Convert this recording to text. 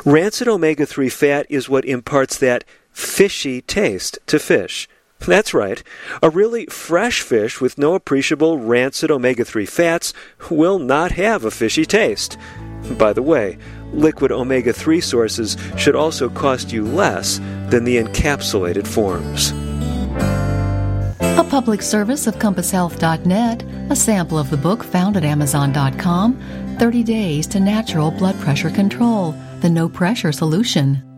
Rancid omega-3 fat is what imparts that fishy taste to fish. That's right. A really fresh fish with no appreciable rancid omega-3 fats will not have a fishy taste. By the way, liquid omega-3 sources should also cost you less than the encapsulated forms. A public service of CompassHealth.net, a sample of the book found at Amazon.com, 30 Days to Natural Blood Pressure Control, the No Pressure Solution.